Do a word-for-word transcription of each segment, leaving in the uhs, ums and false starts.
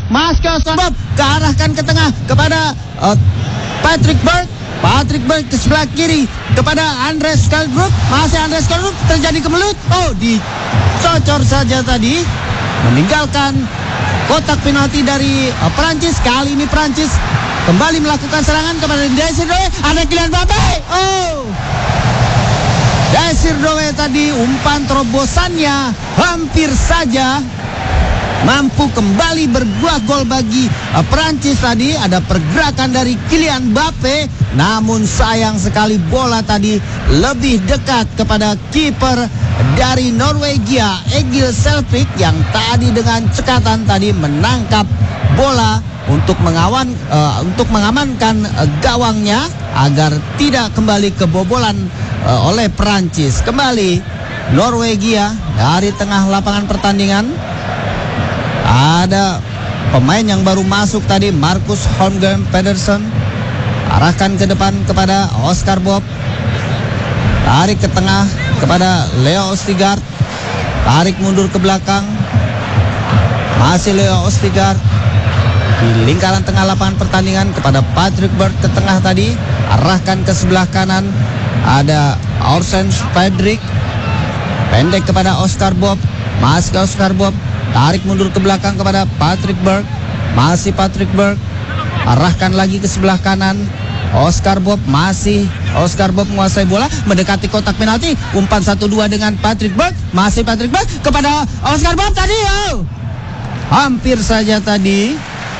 Masuk Bob ke arahkan ke tengah kepada uh, Patrick Berg. Patrick Berg ke sebelah kiri kepada Andres Kalgroup. Masih Andres Kalgroup, terjadi kemelut. Oh, dicocor saja tadi, meninggalkan kotak penalti dari uh, Prancis. Kali ini Prancis kembali melakukan serangan kepada Desir Doe. Ada Kylian Mbappe. Oh, Desir Doe tadi umpan terobosannya hampir saja mampu kembali berbuah gol bagi uh, Prancis tadi. Ada pergerakan dari Kylian Mbappe, namun sayang sekali bola tadi lebih dekat kepada kiper dari Norwegia, Egil Selvik, yang tadi dengan cekatan tadi menangkap bola untuk mengawan uh, untuk mengamankan uh, gawangnya agar tidak kembali kebobolan uh, oleh Prancis. Kembali Norwegia dari tengah lapangan pertandingan. Ada pemain yang baru masuk tadi, Marcus Holmgren Pedersen. Arahkan ke depan kepada Oscar Bob. Tarik ke tengah kepada Leo Ostigard. Tarik mundur ke belakang. Masih Leo Ostigard. Di lingkaran tengah lapangan pertandingan kepada Patrick Berg ke tengah tadi. Arahkan ke sebelah kanan. Ada Orsens Fredrik. Pendek kepada Oscar Bob. Masih ke Oscar Bob. Tarik mundur ke belakang kepada Patrick Berg. Masih Patrick Berg. Arahkan lagi ke sebelah kanan. Oscar Bob, masih Oscar Bob menguasai bola, mendekati kotak penalti. Umpan satu dua dengan Patrick Berg. Masih Patrick Berg kepada Oscar Bob tadi. Oh, hampir saja tadi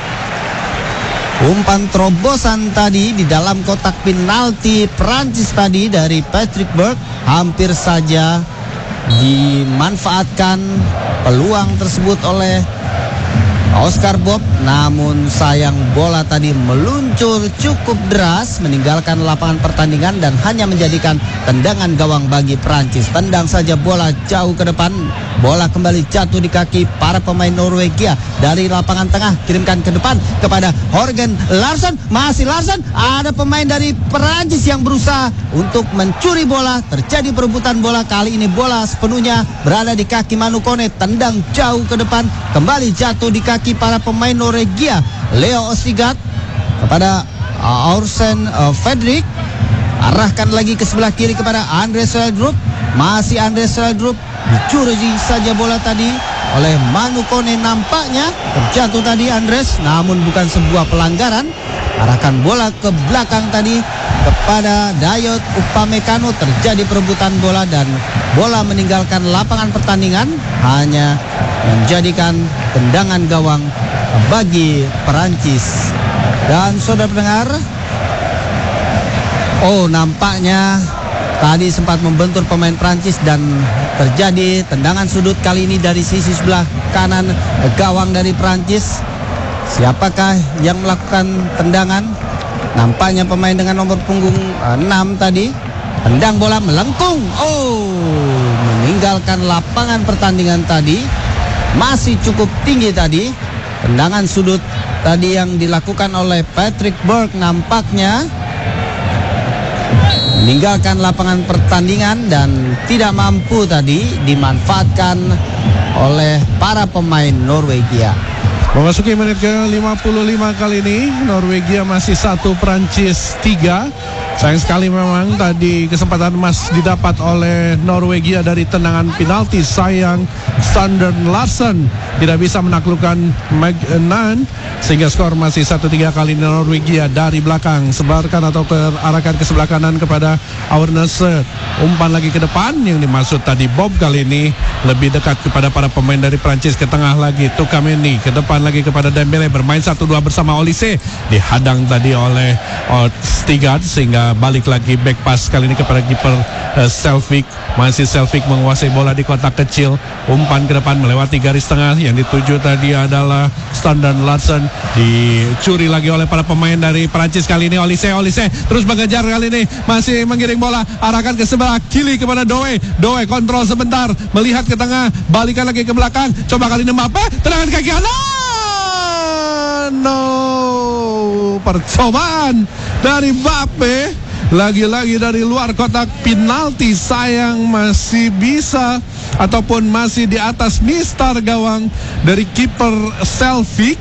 umpan terobosan tadi di dalam kotak penalti Prancis tadi dari Patrick Berg. Hampir saja dimanfaatkan peluang tersebut oleh Oscar Bob, namun sayang bola tadi meluncur cukup deras meninggalkan lapangan pertandingan dan hanya menjadikan tendangan gawang bagi Prancis. Tendang saja bola jauh ke depan, bola kembali jatuh di kaki para pemain Norwegia. Dari lapangan tengah kirimkan ke depan kepada Jorgen Larsson. Masih Larsson, ada pemain dari Prancis yang berusaha untuk mencuri bola. Terjadi perebutan bola, kali ini bola sepenuhnya berada di kaki Manu Kone. Tendang jauh ke depan, kembali jatuh di kaki para pemain Norwegia. Leo Ostigard kepada uh, Orsen uh, Fredrik. Arahkan lagi ke sebelah kiri kepada Andres Sverdrup. Masih Andres Sverdrup, dicuri saja bola tadi oleh Manu Kone. Nampaknya terjatuh tadi Andres, namun bukan sebuah pelanggaran. Arahkan bola ke belakang tadi kepada Dayot Upamecano. Terjadi perebutan bola dan bola meninggalkan lapangan pertandingan, hanya menjadikan tendangan gawang bagi Perancis. Dan saudara pendengar, oh, nampaknya tadi sempat membentur pemain Prancis dan terjadi tendangan sudut kali ini dari sisi sebelah kanan gawang dari Prancis. Siapakah yang melakukan tendangan? Nampaknya pemain dengan nomor punggung enam tadi. Tendang bola melengkung. Oh, meninggalkan lapangan pertandingan tadi. Masih cukup tinggi tadi. Tendangan sudut tadi yang dilakukan oleh Patrick Berg nampaknya meninggalkan lapangan pertandingan dan tidak mampu tadi dimanfaatkan oleh para pemain Norwegia. Memasuki menit ke lima puluh lima kali ini, Norwegia masih satu, Prancis tiga. Sayang sekali memang tadi kesempatan emas didapat oleh Norwegia dari tendangan penalti. Sayang Sander Larsson tidak bisa menaklukkan Magnan, sehingga skor masih satu tiga kali Norwegia dari belakang. Sebarkan atau terarahkan ke sebelah kanan kepada Aurnese. Umpan lagi ke depan yang dimaksud tadi Bob, kali ini lebih dekat kepada para pemain dari Prancis. Ke tengah lagi Tukameni, ke depan lagi kepada Dembele, bermain satu dua bersama Olise. Dihadang tadi oleh Ostigard sehingga balik lagi back pass kali ini kepada kiper uh, Selvik. Masih Selvik menguasai bola di kotak kecil. Umpan ke depan melewati garis tengah, yang dituju tadi adalah Sander Larsson. Dicuri lagi oleh para pemain dari Prancis kali ini. Olise, Olise terus mengejar kali ini, masih menggiring bola, arahkan ke sebelah kiri kepada Doe. Doe kontrol sebentar, melihat ke tengah, balikan lagi ke belakang. Coba kali ini Mbappe, tendangan kaki kanan. No, percobaan dari Mbappe lagi-lagi dari luar kotak penalti. Sayang masih bisa ataupun masih di atas mistar gawang dari kiper Selvik.